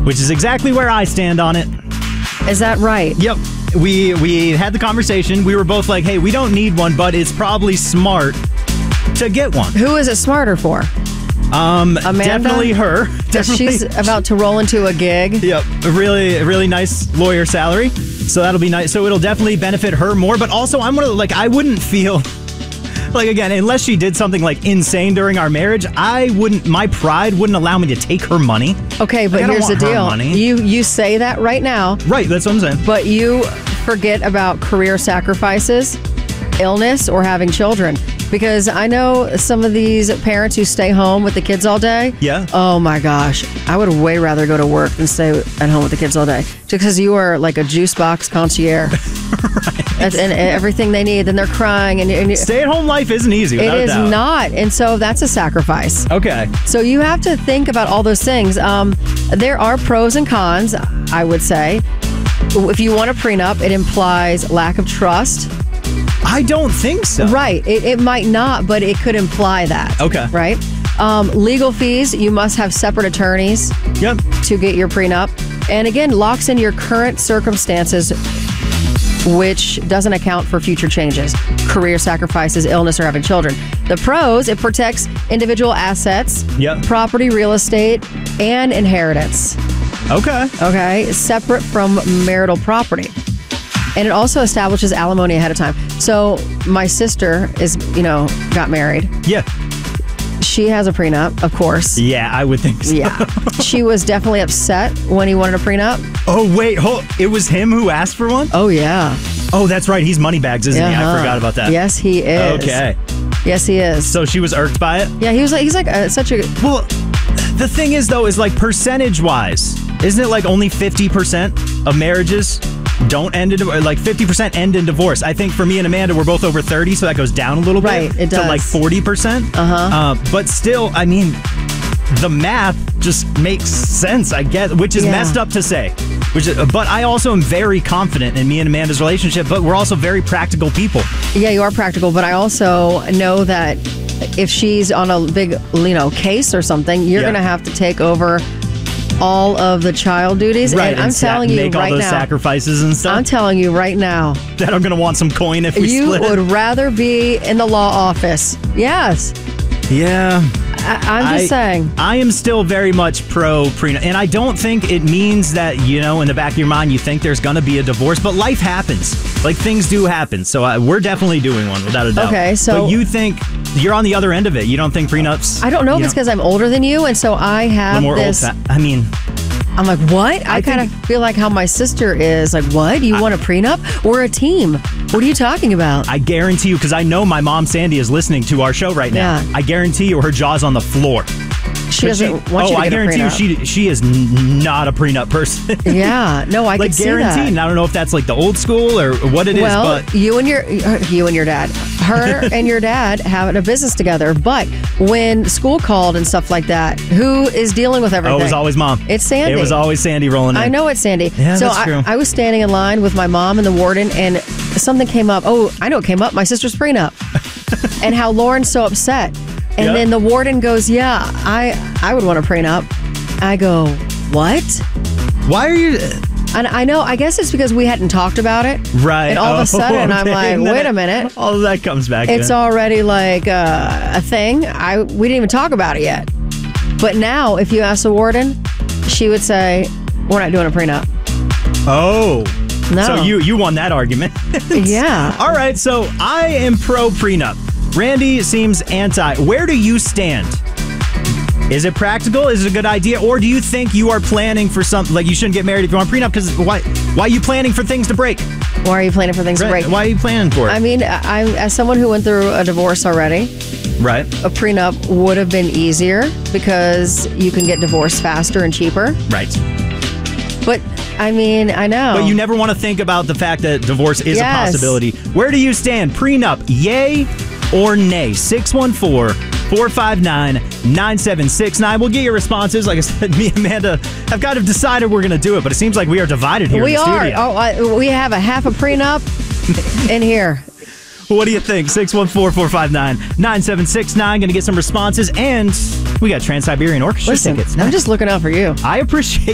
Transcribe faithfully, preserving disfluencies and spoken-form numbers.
which is exactly where I stand on it. Is that right? Yep. We we had the conversation. We were both like, hey, we don't need one, but it's probably smart to get one. Who is it smarter for? Um, Amanda? Definitely her. Because Definitely. she's about to roll into a gig. Yep. A really, really nice lawyer salary. So that'll be nice. So it'll definitely benefit her more. But also, I'm one of the, like, I wouldn't feel... Like, again, unless she did something, like, insane during our marriage, I wouldn't... My pride wouldn't allow me to take her money. Okay, but Like, I don't here's the want her deal. money. You you say that right now. Right, that's what I'm saying. But you forget about career sacrifices, illness, or having children. Because I know some of these parents who stay home with the kids all day. Yeah. Oh my gosh. I would way rather go to work than stay at home with the kids all day. Just because you are like a juice box concierge. Right. And, and everything they need. Then they're crying. And, and Stay-at-home life isn't easy, without It a is doubt. not. And so that's a sacrifice. Okay. So you have to think about all those things. Um, there are pros and cons, I would say. If you want a prenup, it implies lack of trust. I don't think so. Right. It, it might not, but it could imply that. Okay. Right? Um, legal fees, you must have separate attorneys Yep. to get your prenup. And again, locks in your current circumstances, which doesn't account for future changes, career sacrifices, illness, or having children. The pros, it protects individual assets, Yep. property, real estate, and inheritance. Okay. Okay, separate from marital property. And it also establishes alimony ahead of time. So my sister is, you know, got married. Yeah. She has a prenup, of course. Yeah, I would think so. Yeah. She was definitely upset when he wanted a prenup. Oh, wait. Hold, it was him who asked for one? Oh, yeah. Oh, that's right. He's Moneybags, isn't he? I Uh-huh. forgot about that. Yes, he is. Okay. Yes, he is. So she was irked by it? Yeah, he was like, he's like uh, such a... Well, the thing is, though, is like percentage-wise, isn't it like only fifty percent of marriages don't end in, like fifty percent end in divorce? I think for me and Amanda, we're both over thirty, so that goes down a little bit. Right, it to does. like forty percent. Uh-huh. Uh, but still, I mean, the math just makes sense, I guess, which is Yeah. messed up to say. Which, is, but I also am very confident in me and Amanda's relationship, but we're also very practical people. Yeah, you are practical, but I also know that if she's on a big, you know, case or something, you're Yeah. going to have to take over all of the child duties. Right, and I'm sa- telling you make all right those now, sacrifices and stuff. I'm telling you right now, that I'm going to want some coin if we you split would it. rather be in the law office. Yes. Yeah. I, I'm just I- saying. I am still very much pro prenup, and I don't think it means that, you know, in the back of your mind you think there's going to be a divorce, but life happens. Like, things do happen. So uh, we're definitely doing one, without a doubt. Okay, so- But you think you're on the other end of it. You don't think prenups... I don't know if you it's because I'm older than you, and so I a have little more this. old fa- I mean, I'm like, what? I, I kind of think- feel like how my sister is. Like, what? You want a prenup? We're a team. What are you talking about? I guarantee you, because I know my mom, Sandy, is listening to our show right now. Yeah. I guarantee you her jaw's on the floor. She doesn't But want oh, you to I get a guarantee you prenup. she she is n- not a prenup person. Yeah, no, I like can see guaranteed. that. And I don't know if that's like the old school or what it is, Well, but you and your you and your dad, her and your dad have a business together. But when school called and stuff like that, who is dealing with everything? oh, it was always mom. It's Sandy. It was always Sandy rolling in. I know it's Sandy. Yeah, so that's I, true. I was standing in line with my mom and the warden, and something came up. Oh, I know it came up. My sister's prenup, and how Lauren's so upset. And Yeah. then the warden goes, "Yeah, I I would want a prenup." I go, "What?" Why are you? And I know. I guess it's because we hadn't talked about it. Right. And all of Oh, a sudden, I'm okay. like, And then "Wait a it- minute." All of that comes back. It's in. already like uh, a thing. I we didn't even talk about it yet. But now, if you ask the warden, she would say, "We're not doing a prenup." Oh. No. So you you won that argument. Yeah. All right. So I am pro prenup. Randy seems anti. Where do you stand? Is it practical? Is it a good idea? Or do you think you are planning for something, like you shouldn't get married if you want a prenup? Because why, why are you planning for things to break? Why are you planning for things to break? Why are you planning for it? I mean, I, as someone who went through a divorce already, right. a prenup would have been easier because you can get divorced faster and cheaper. Right. But I mean, I know. But you never want to think about the fact that divorce is Yes. a possibility. Where do you stand? Prenup, yay or nay? six one four, four five nine, nine seven six nine. We'll get your responses. Like I said, me and Amanda have kind of decided we're going to do it, but it seems like we are divided here we in the are. studio. Oh, I, we have a half a prenup in here. What do you think? six one four, four five nine, nine seven six nine. Going to get some responses, and we got Trans-Siberian Orchestra Listen, tickets. I'm just looking out for you. I appreciate